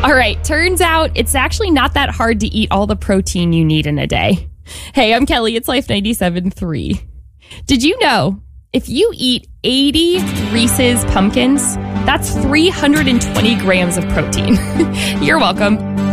All right, turns out it's actually not that hard to eat all the protein you need in a day. Hey, I'm Kelly. It's Life 97.3. Did you know if you eat 80 Reese's pumpkins, that's 320 grams of protein? You're welcome.